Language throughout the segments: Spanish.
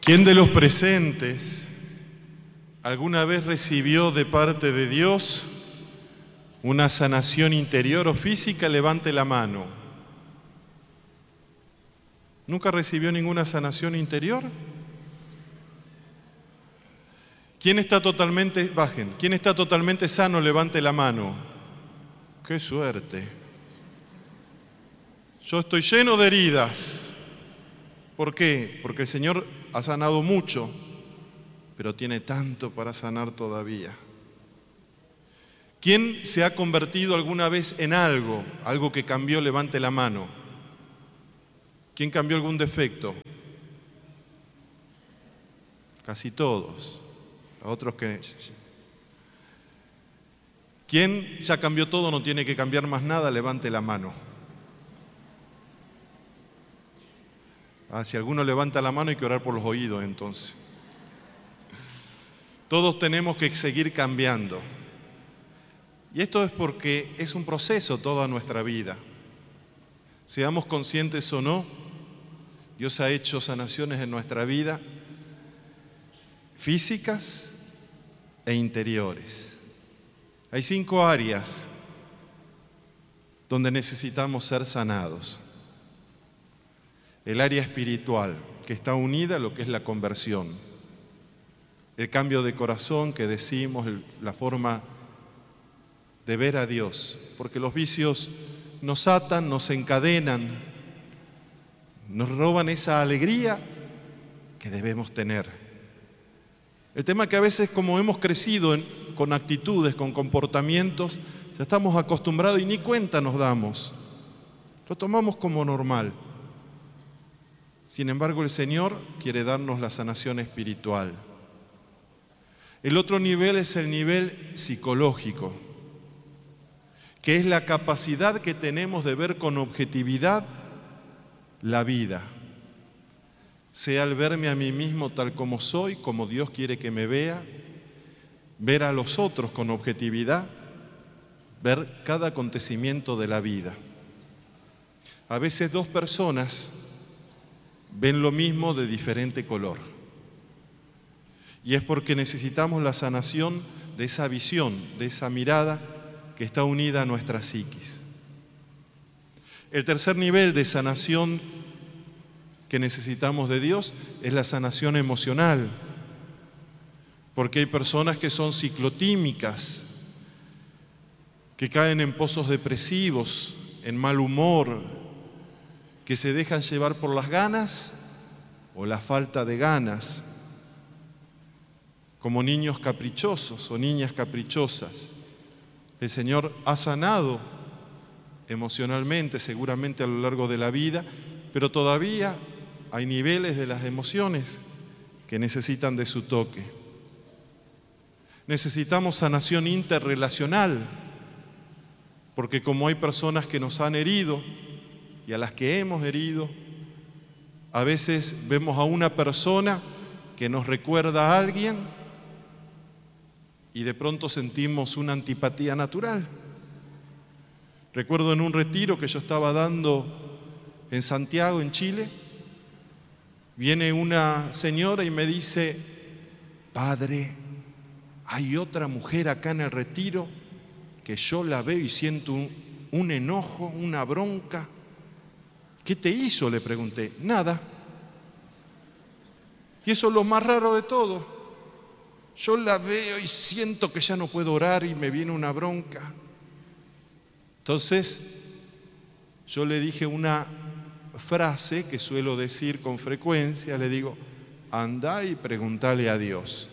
¿Quién de los presentes alguna vez recibió de parte de Dios una sanación interior o física? Levante la mano. ¿Nunca recibió ninguna sanación interior? ¿Quién está totalmente, bajen, quién está totalmente sano? Levante la mano. ¡Qué suerte! Yo estoy lleno de heridas. ¿Por qué? Porque el Señor ha sanado mucho, pero tiene tanto para sanar todavía. ¿Quién se ha convertido alguna vez en algo que cambió? Levante la mano. ¿Quién cambió algún defecto? Casi todos. A otros que... ¿Quién ya cambió todo, no tiene que cambiar más nada? Levante la mano. Si alguno levanta la mano hay que orar por los oídos entonces. Todos tenemos que seguir cambiando. Y esto es porque es un proceso toda nuestra vida. Seamos conscientes o no, Dios ha hecho sanaciones en nuestra vida, físicas e interiores. Hay 5 áreas donde necesitamos ser sanados. El área espiritual, que está unida a lo que es la conversión. El cambio de corazón que decimos, la forma de ver a Dios. Porque los vicios nos atan, nos encadenan, nos roban esa alegría que debemos tener. El tema es que a veces, como hemos crecido con actitudes, con comportamientos, ya estamos acostumbrados y ni cuenta nos damos. Lo tomamos como normal. Sin embargo, el Señor quiere darnos la sanación espiritual. El otro nivel es el nivel psicológico, que es la capacidad que tenemos de ver con objetividad la vida. Sea al verme a mí mismo tal como soy, como Dios quiere que me vea, ver a los otros con objetividad, ver cada acontecimiento de la vida. A veces 2 personas ven lo mismo de diferente color. Y es porque necesitamos la sanación de esa visión, de esa mirada que está unida a nuestra psiquis. El tercer nivel de sanación que necesitamos de Dios es la sanación emocional. Porque hay personas que son ciclotímicas, que caen en pozos depresivos, en mal humor, que se dejan llevar por las ganas o la falta de ganas, como niños caprichosos o niñas caprichosas. El Señor ha sanado emocionalmente, seguramente a lo largo de la vida, pero todavía hay niveles de las emociones que necesitan de su toque. Necesitamos sanación interrelacional, porque como hay personas que nos han herido, y a las que hemos herido, a veces vemos a una persona que nos recuerda a alguien y de pronto sentimos una antipatía natural. Recuerdo en un retiro que yo estaba dando en Santiago, en Chile, viene una señora y me dice: padre, hay otra mujer acá en el retiro que yo la veo y siento un enojo, una bronca. ¿Qué te hizo?, le pregunté. Nada. Y eso es lo más raro de todo. Yo la veo y siento que ya no puedo orar y me viene una bronca. Entonces, yo le dije una frase que suelo decir con frecuencia, le digo: andá y preguntale a Dios.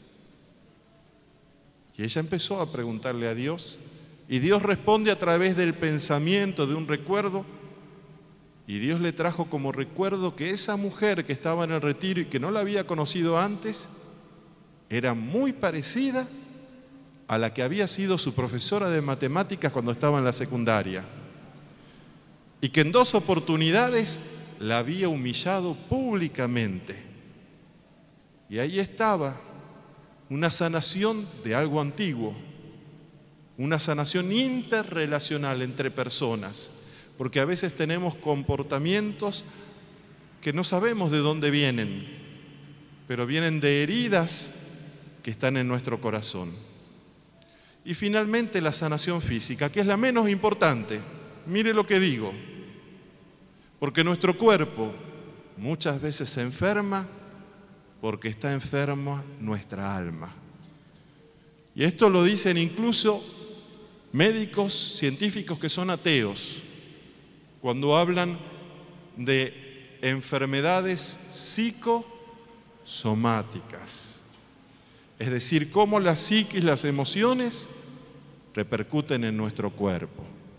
Y ella empezó a preguntarle a Dios, y Dios responde a través del pensamiento, de un recuerdo. Y Dios le trajo como recuerdo que esa mujer que estaba en el retiro y que no la había conocido antes, era muy parecida a la que había sido su profesora de matemáticas cuando estaba en la secundaria. Y que en 2 oportunidades la había humillado públicamente. Y ahí estaba una sanación de algo antiguo, una sanación interrelacional entre personas. Porque a veces tenemos comportamientos que no sabemos de dónde vienen. pero vienen de heridas que están en nuestro corazón. Y finalmente la sanación física, que es la menos importante. Mire lo que digo, porque nuestro cuerpo muchas veces se enferma porque está enferma nuestra alma. Y esto lo dicen incluso médicos científicos que son ateos, cuando hablan de enfermedades psicosomáticas. Es decir, cómo la psiquis, las emociones repercuten en nuestro cuerpo.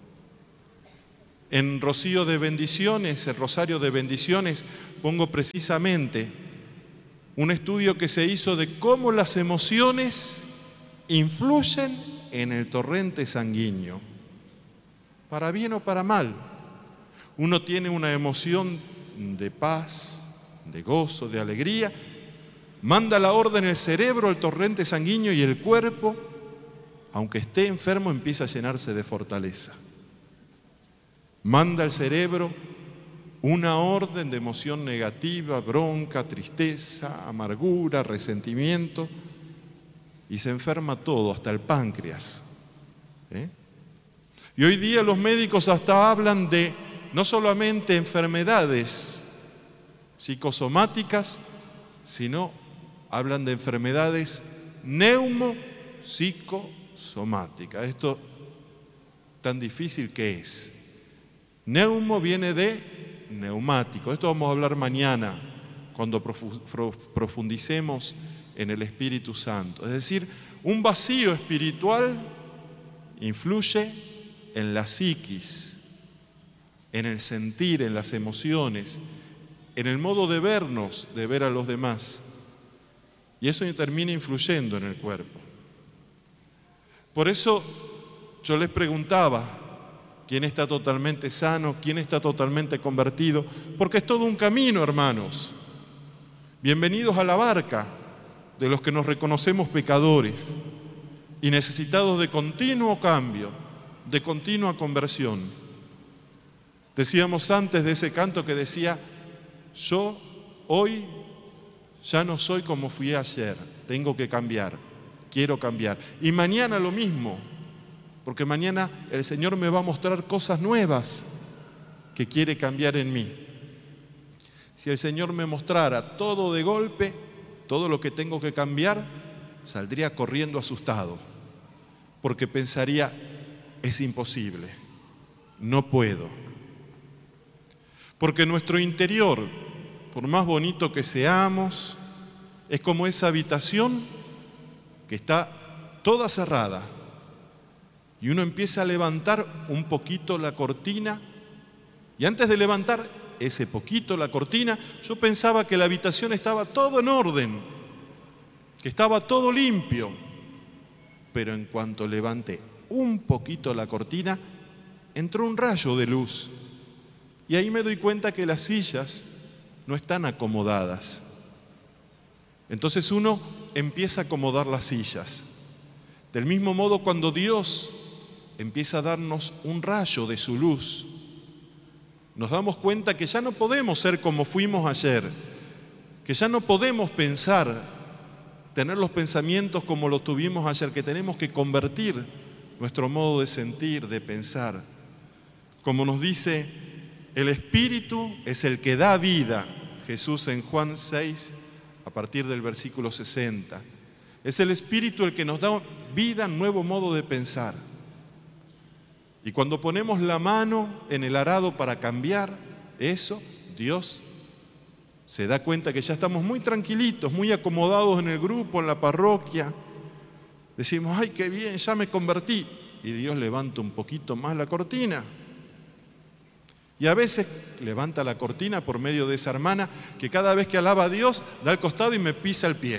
En Rocío de Bendiciones, el Rosario de Bendiciones, pongo precisamente un estudio que se hizo de cómo las emociones influyen en el torrente sanguíneo, para bien o para mal. Uno tiene una emoción de paz, de gozo, de alegría, manda la orden el cerebro, el torrente sanguíneo, y el cuerpo, aunque esté enfermo, empieza a llenarse de fortaleza. Manda el cerebro una orden de emoción negativa, bronca, tristeza, amargura, resentimiento, y se enferma todo, hasta el páncreas. Y hoy día los médicos hasta hablan de no solamente enfermedades psicosomáticas, sino hablan de enfermedades neumo-psicosomáticas. Esto tan difícil que es. Neumo viene de neumático. Esto vamos a hablar mañana cuando profundicemos en el Espíritu Santo. Es decir, un vacío espiritual influye en la psiquis, en el sentir, en las emociones, en el modo de vernos, de ver a los demás. Y eso termina influyendo en el cuerpo. Por eso yo les preguntaba, ¿quién está totalmente sano? ¿Quién está totalmente convertido? Porque es todo un camino, hermanos. Bienvenidos a la barca de los que nos reconocemos pecadores y necesitados de continuo cambio, de continua conversión. Decíamos antes de ese canto que decía, yo hoy ya no soy como fui ayer, tengo que cambiar, quiero cambiar. Y mañana lo mismo, porque mañana el Señor me va a mostrar cosas nuevas que quiere cambiar en mí. Si el Señor me mostrara todo de golpe, todo lo que tengo que cambiar, saldría corriendo asustado, porque pensaría, es imposible, no puedo. Porque nuestro interior, por más bonito que seamos, es como esa habitación que está toda cerrada y uno empieza a levantar un poquito la cortina, y antes de levantar ese poquito la cortina, yo pensaba que la habitación estaba todo en orden, que estaba todo limpio, pero en cuanto levanté un poquito la cortina, entró un rayo de luz, y ahí me doy cuenta que las sillas no están acomodadas. Entonces uno empieza a acomodar las sillas. Del mismo modo, cuando Dios empieza a darnos un rayo de su luz, nos damos cuenta que ya no podemos ser como fuimos ayer, que ya no podemos pensar, tener los pensamientos como los tuvimos ayer, que tenemos que convertir nuestro modo de sentir, de pensar. Como nos dice, el Espíritu es el que da vida, Jesús en Juan 6, a partir del versículo 60. Es el Espíritu el que nos da vida, nuevo modo de pensar. Y cuando ponemos la mano en el arado para cambiar eso, Dios se da cuenta que ya estamos muy tranquilitos, muy acomodados en el grupo, en la parroquia. Decimos, ay, qué bien, ya me convertí. Y Dios levanta un poquito más la cortina. Y a veces levanta la cortina por medio de esa hermana que cada vez que alaba a Dios da al costado y me pisa el pie.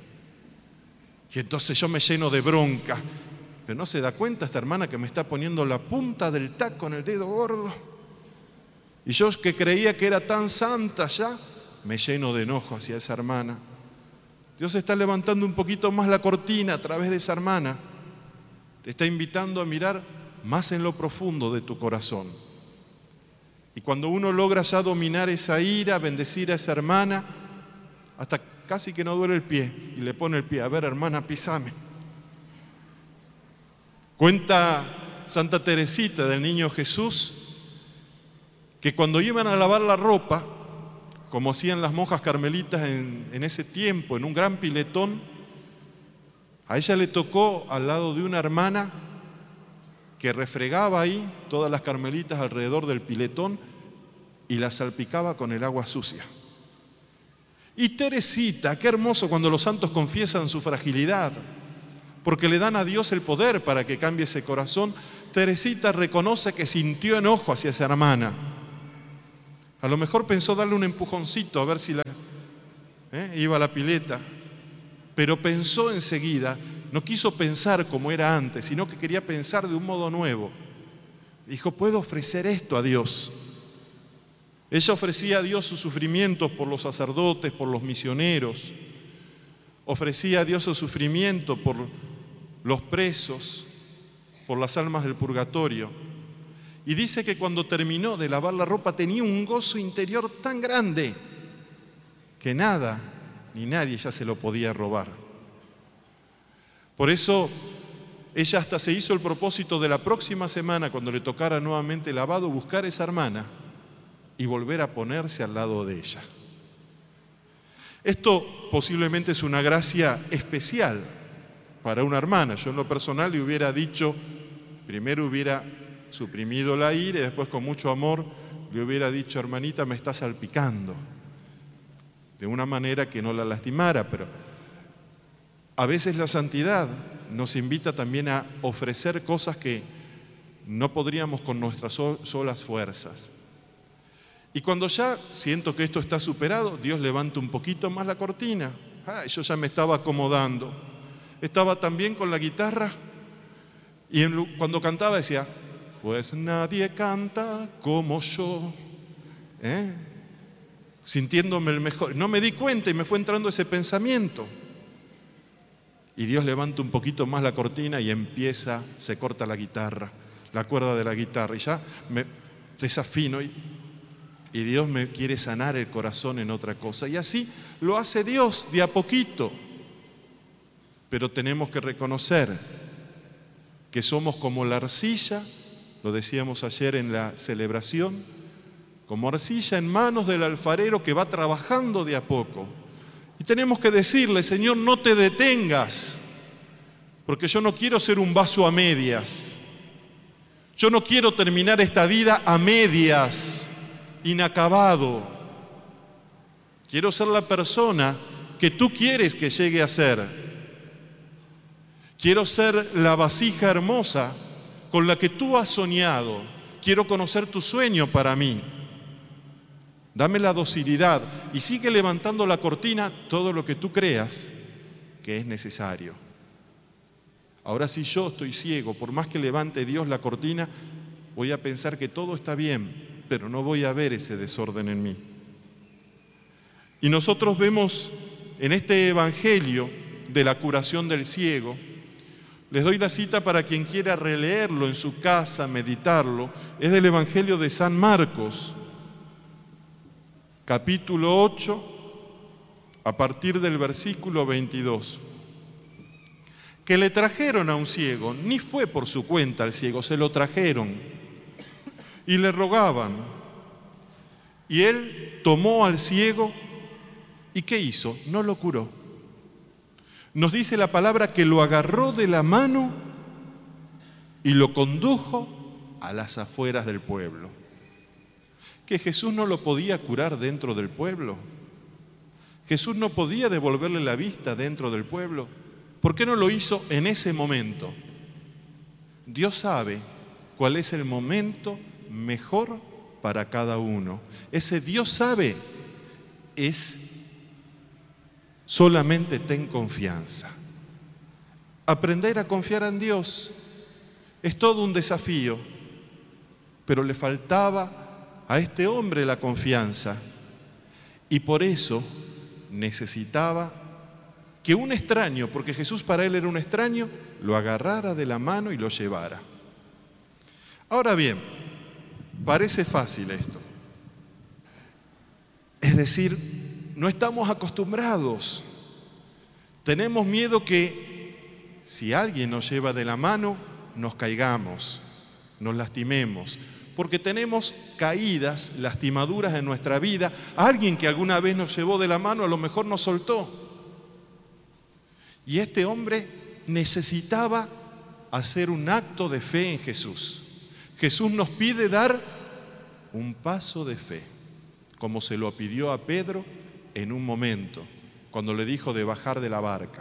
Y entonces yo me lleno de bronca. Pero no se da cuenta esta hermana que me está poniendo la punta del taco en el dedo gordo. Y yo que creía que era tan santa ya, me lleno de enojo hacia esa hermana. Dios está levantando un poquito más la cortina a través de esa hermana. Te está invitando a mirar más en lo profundo de tu corazón. Y cuando uno logra ya dominar esa ira, bendecir a esa hermana, hasta casi que no duele el pie, y le pone el pie, a ver hermana, pisame. Cuenta Santa Teresita del Niño Jesús que cuando iban a lavar la ropa, como hacían las monjas carmelitas en ese tiempo, en un gran piletón, a ella le tocó al lado de una hermana que refregaba ahí todas las carmelitas alrededor del piletón y las salpicaba con el agua sucia. Y Teresita, qué hermoso cuando los santos confiesan su fragilidad, porque le dan a Dios el poder para que cambie ese corazón. Teresita reconoce que sintió enojo hacia esa hermana. A lo mejor pensó darle un empujoncito a ver si iba a la pileta, pero pensó enseguida, no quiso pensar como era antes, sino que quería pensar de un modo nuevo. Dijo, puedo ofrecer esto a Dios. Ella ofrecía a Dios sus sufrimientos por los sacerdotes, por los misioneros. Ofrecía a Dios su sufrimiento por los presos, por las almas del purgatorio. Y dice que cuando terminó de lavar la ropa tenía un gozo interior tan grande que nada ni nadie ya se lo podía robar. Por eso ella hasta se hizo el propósito de la próxima semana, cuando le tocara nuevamente lavado, buscar a esa hermana y volver a ponerse al lado de ella. Esto posiblemente es una gracia especial para una hermana. Yo en lo personal le hubiera dicho, primero hubiera suprimido la ira y después con mucho amor le hubiera dicho, hermanita, me está salpicando, de una manera que no la lastimara. Pero a veces la santidad nos invita también a ofrecer cosas que no podríamos con nuestras solas fuerzas. Y cuando ya siento que esto está superado, Dios levanta un poquito más la cortina. Yo ya me estaba acomodando. Estaba también con la guitarra y cuando cantaba decía, pues nadie canta como yo, sintiéndome el mejor. No me di cuenta y me fue entrando ese pensamiento. Y Dios levanta un poquito más la cortina y se corta la guitarra, la cuerda de la guitarra, y ya me desafino y Dios me quiere sanar el corazón en otra cosa. Y así lo hace Dios de a poquito. Pero tenemos que reconocer que somos como la arcilla, lo decíamos ayer en la celebración, como arcilla en manos del alfarero que va trabajando de a poco. Y tenemos que decirle, Señor, no te detengas, porque yo no quiero ser un vaso a medias. Yo no quiero terminar esta vida a medias, inacabado. Quiero ser la persona que tú quieres que llegue a ser. Quiero ser la vasija hermosa con la que tú has soñado. Quiero conocer tu sueño para mí. Dame la docilidad y sigue levantando la cortina todo lo que tú creas que es necesario. Ahora, si yo estoy ciego, por más que levante Dios la cortina, voy a pensar que todo está bien, pero no voy a ver ese desorden en mí. Y nosotros vemos en este evangelio de la curación del ciego, les doy la cita para quien quiera releerlo en su casa, meditarlo, es del evangelio de San Marcos, capítulo 8, a partir del versículo 22. Que le trajeron a un ciego, ni fue por su cuenta el ciego, se lo trajeron y le rogaban. Y él tomó al ciego y ¿qué hizo? No lo curó. Nos dice la palabra que lo agarró de la mano y lo condujo a las afueras del pueblo. Que Jesús no lo podía curar dentro del pueblo. Jesús no podía devolverle la vista dentro del pueblo. ¿Por qué no lo hizo en ese momento? Dios sabe cuál es el momento mejor para cada uno. Ese Dios sabe es solamente ten confianza. Aprender a confiar en Dios es todo un desafío, pero le faltaba a este hombre la confianza y por eso necesitaba que un extraño, porque Jesús para él era un extraño, lo agarrara de la mano y lo llevara. Ahora bien, parece fácil esto. Es decir, no estamos acostumbrados. Tenemos miedo que si alguien nos lleva de la mano, nos caigamos, nos lastimemos, porque tenemos caídas, lastimaduras en nuestra vida. Alguien que alguna vez nos llevó de la mano a lo mejor nos soltó. Y este hombre necesitaba hacer un acto de fe en Jesús. Jesús nos pide dar un paso de fe, como se lo pidió a Pedro en un momento, cuando le dijo de bajar de la barca.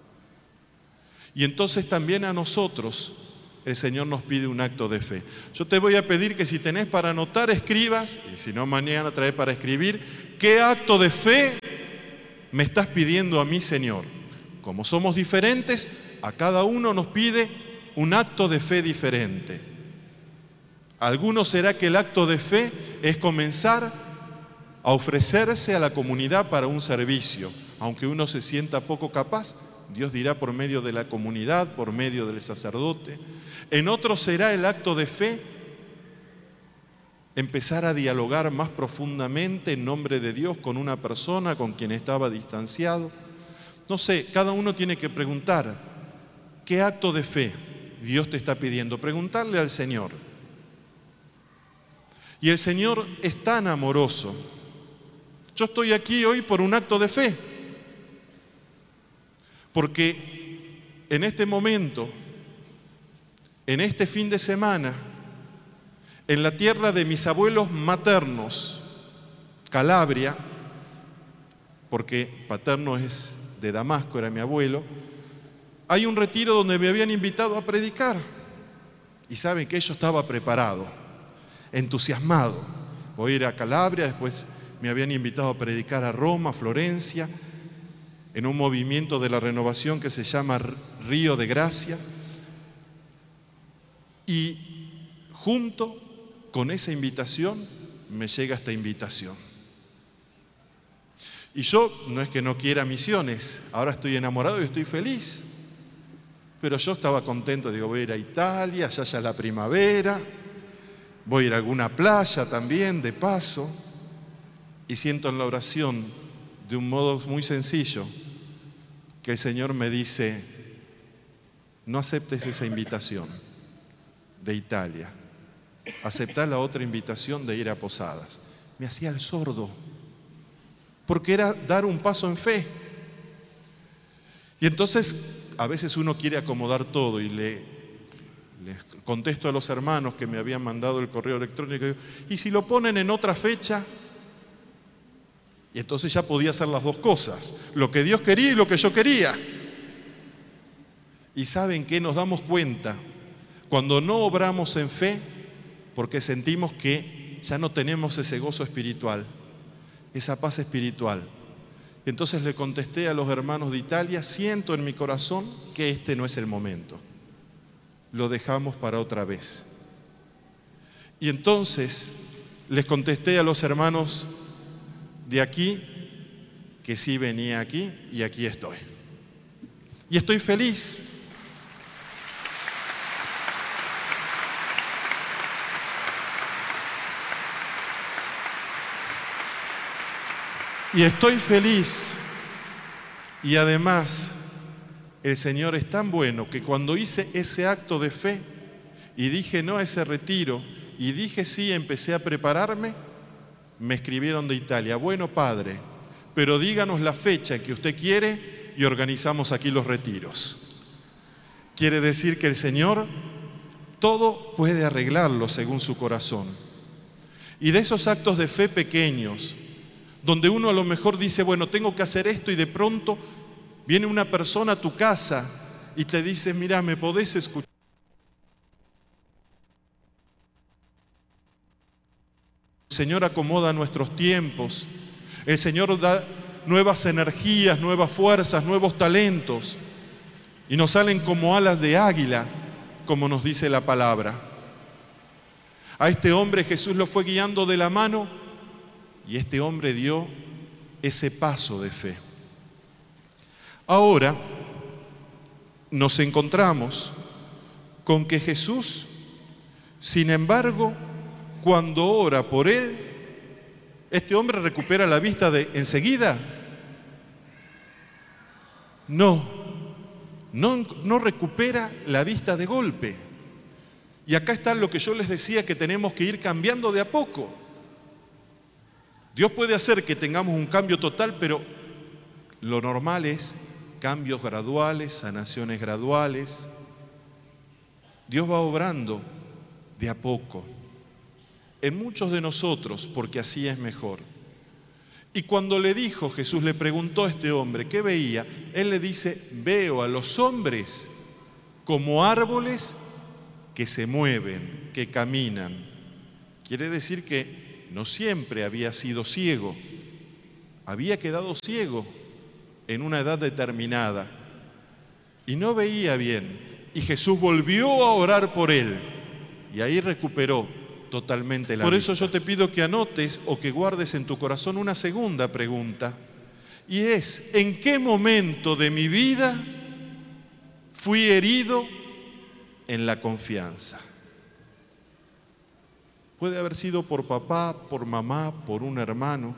Y entonces también a nosotros el Señor nos pide un acto de fe. Yo te voy a pedir que si tenés para anotar, escribas, y si no, mañana trae para escribir, ¿qué acto de fe me estás pidiendo a mí, Señor? Como somos diferentes, a cada uno nos pide un acto de fe diferente. A algunos será que el acto de fe es comenzar a ofrecerse a la comunidad para un servicio. Aunque uno se sienta poco capaz, Dios dirá por medio de la comunidad, por medio del sacerdote. En otros será el acto de fe empezar a dialogar más profundamente en nombre de Dios con una persona con quien estaba distanciado. No sé, cada uno tiene que preguntar, ¿qué acto de fe Dios te está pidiendo? Preguntarle al Señor. Y el Señor es tan amoroso. Yo estoy aquí hoy por un acto de fe. Porque en este momento, en este fin de semana, en la tierra de mis abuelos maternos, Calabria, porque paterno es de Damasco, era mi abuelo, hay un retiro donde me habían invitado a predicar. Y saben que yo estaba preparado, entusiasmado. Voy a ir a Calabria, después me habían invitado a predicar a Roma, Florencia, en un movimiento de la renovación que se llama Río de Gracia. Y junto con esa invitación me llega esta invitación. Y yo no es que no quiera misiones, ahora estoy enamorado y estoy feliz. Pero yo estaba contento, digo, voy a ir a Italia, allá ya es la primavera, voy a ir a alguna playa también, de paso. Y siento en la oración, de un modo muy sencillo, que el Señor me dice, no aceptes esa invitación de Italia, aceptá la otra invitación de ir a Posadas. Me hacía el sordo, porque era dar un paso en fe. Y entonces a veces uno quiere acomodar todo y les contesto a los hermanos que me habían mandado el correo electrónico, y si lo ponen en otra fecha, y entonces ya podía hacer las dos cosas, lo que Dios quería y lo que yo quería. Y ¿saben qué? Nos damos cuenta cuando no obramos en fe, porque sentimos que ya no tenemos ese gozo espiritual, esa paz espiritual. Entonces le contesté a los hermanos de Italia, siento en mi corazón que este no es el momento. Lo dejamos para otra vez. Y entonces les contesté a los hermanos de aquí que sí venía aquí, y aquí estoy. Y estoy feliz. Y estoy feliz. Y además, el Señor es tan bueno que cuando hice ese acto de fe y dije no a ese retiro y dije sí, empecé a prepararme, me escribieron de Italia, bueno padre, pero díganos la fecha que usted quiere y organizamos aquí los retiros. Quiere decir que el Señor todo puede arreglarlo según su corazón. Y de esos actos de fe pequeños, donde uno a lo mejor dice, bueno, tengo que hacer esto, y de pronto viene una persona a tu casa y te dice, mira, ¿me podés escuchar? El Señor acomoda nuestros tiempos, el Señor da nuevas energías, nuevas fuerzas, nuevos talentos, y nos salen como alas de águila, como nos dice la palabra. A este hombre Jesús lo fue guiando de la mano, y este hombre dio ese paso de fe. Ahora nos encontramos con que Jesús, sin embargo, cuando ora por él, ¿Este hombre recupera la vista enseguida? No recupera la vista de golpe. Y acá está lo que yo les decía, que tenemos que ir cambiando de a poco. Dios puede hacer que tengamos un cambio total, pero lo normal es cambios graduales, sanaciones graduales. Dios va obrando de a poco en muchos de nosotros, porque así es mejor. Y cuando Jesús le preguntó a este hombre qué veía, él le dice: veo a los hombres como árboles que se mueven, que caminan. Quiere decir que no siempre había sido ciego, había quedado ciego en una edad determinada y no veía bien. Y Jesús volvió a orar por él y ahí recuperó totalmente la vista. Por eso yo te pido que anotes o que guardes en tu corazón una segunda pregunta, y es: ¿en qué momento de mi vida fui herido en la confianza? Puede haber sido por papá, por mamá, por un hermano,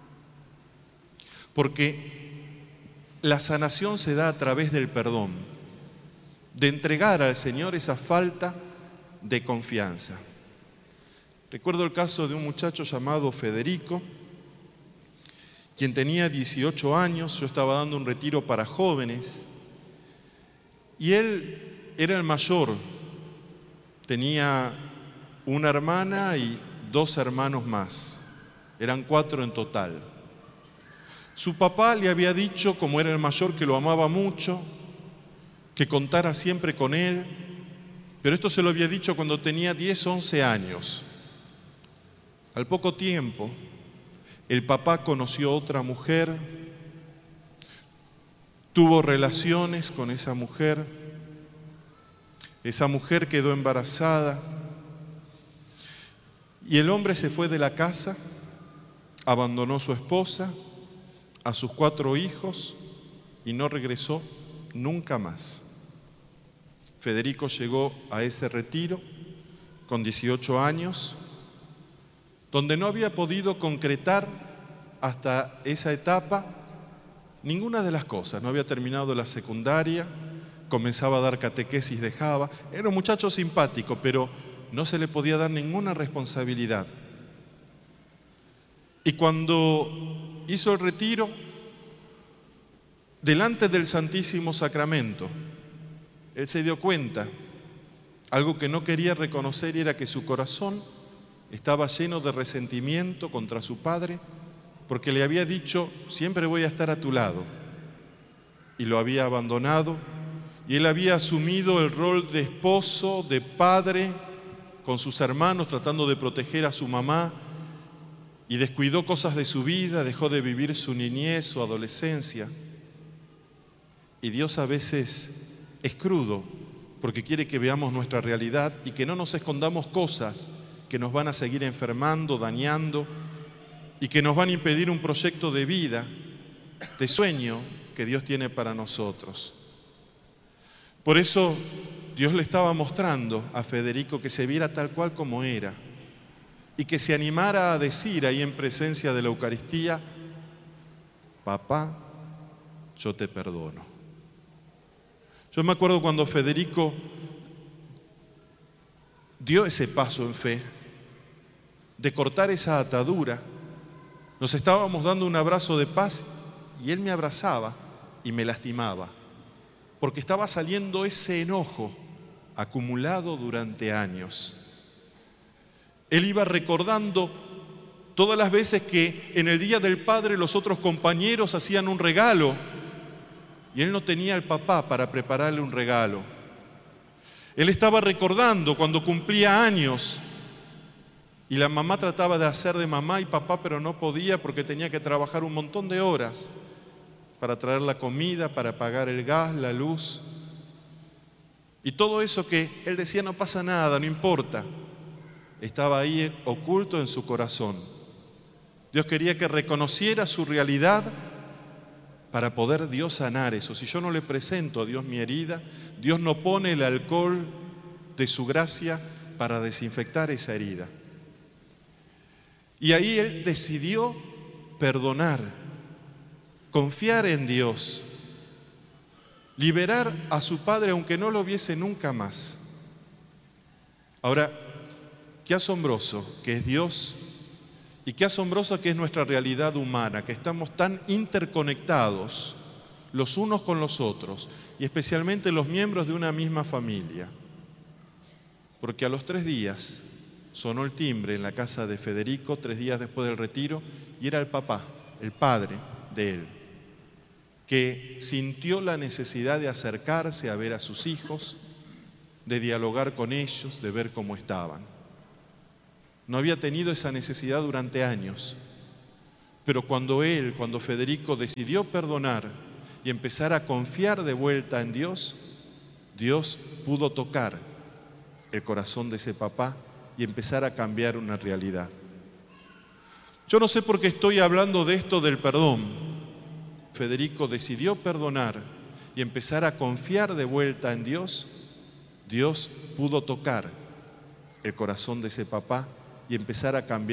porque la sanación se da a través del perdón, de entregar al Señor esa falta de confianza. Recuerdo el caso de un muchacho llamado Federico, quien tenía 18 años, yo estaba dando un retiro para jóvenes, y él era el mayor, tenía una hermana y 2 hermanos más, eran 4 en total. Su papá le había dicho, como era el mayor, que lo amaba mucho, que contara siempre con él, pero esto se lo había dicho cuando tenía 10, 11 años. Al poco tiempo, el papá conoció a otra mujer, tuvo relaciones con esa mujer quedó embarazada y el hombre se fue de la casa, abandonó a su esposa, a sus 4 hijos y no regresó nunca más. Federico llegó a ese retiro con 18 años, donde no había podido concretar hasta esa etapa ninguna de las cosas. No había terminado la secundaria, comenzaba a dar catequesis, dejaba. Era un muchacho simpático, pero no se le podía dar ninguna responsabilidad. Y cuando hizo el retiro, delante del Santísimo Sacramento, él se dio cuenta, algo que no quería reconocer, era que su corazón estaba lleno de resentimiento contra su padre, porque le había dicho: siempre voy a estar a tu lado, y lo había abandonado, y él había asumido el rol de esposo, de padre, con sus hermanos, tratando de proteger a su mamá, y descuidó cosas de su vida, dejó de vivir su niñez, su adolescencia. Y Dios a veces es crudo, porque quiere que veamos nuestra realidad y que no nos escondamos cosas que nos van a seguir enfermando, dañando, y que nos van a impedir un proyecto de vida, de sueño que Dios tiene para nosotros. Por eso Dios le estaba mostrando a Federico que se viera tal cual como era y que se animara a decir ahí en presencia de la Eucaristía: papá, yo te perdono. Yo me acuerdo cuando Federico dio ese paso en fe, de cortar esa atadura. Nos estábamos dando un abrazo de paz y él me abrazaba y me lastimaba, porque estaba saliendo ese enojo acumulado durante años. Él iba recordando todas las veces que en el Día del Padre los otros compañeros hacían un regalo y él no tenía al papá para prepararle un regalo. Él estaba recordando cuando cumplía años y la mamá trataba de hacer de mamá y papá, pero no podía porque tenía que trabajar un montón de horas para traer la comida, para pagar el gas, la luz. Y todo eso que él decía: no pasa nada, no importa, estaba ahí oculto en su corazón. Dios quería que reconociera su realidad para poder Dios sanar eso. Si yo no le presento a Dios mi herida, Dios no pone el alcohol de su gracia para desinfectar esa herida. Y ahí él decidió perdonar, confiar en Dios, liberar a su padre aunque no lo viese nunca más. Ahora, qué asombroso que es Dios y qué asombroso que es nuestra realidad humana, que estamos tan interconectados los unos con los otros y especialmente los miembros de una misma familia. Porque a los 3 días sonó el timbre en la casa de Federico, 3 días después del retiro, y era el papá, el padre de él, que sintió la necesidad de acercarse a ver a sus hijos, de dialogar con ellos, de ver cómo estaban. No había tenido esa necesidad durante años, pero cuando Federico decidió perdonar y empezar a confiar de vuelta en Dios, Dios pudo tocar el corazón de ese papá y empezar a cambiar una realidad. Yo no sé por qué estoy hablando de esto del perdón. Federico decidió perdonar y empezar a confiar de vuelta en Dios. Dios pudo tocar el corazón de ese papá y empezar a cambiar